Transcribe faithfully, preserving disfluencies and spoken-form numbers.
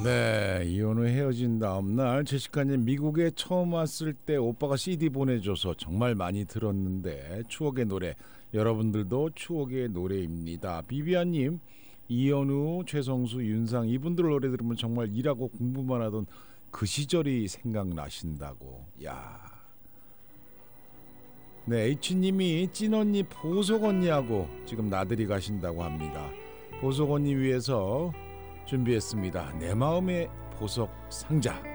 네, 이혼 후 헤어진 다음 날 제시카님 미국에 처음 왔을 때 오빠가 씨디 보내줘서 정말 많이 들었는데 추억의 노래, 여러분들도 추억의 노래입니다. 비비안님, 이현우, 최성수, 윤상 이분들 노래 들으면 정말 일하고 공부만 하던 그 시절이 생각나신다고. 야, 네, H님이 찐언니 보석 언니하고 지금 나들이 가신다고 합니다. 보석 언니 위해서 준비했습니다. 내 마음의 보석 상자.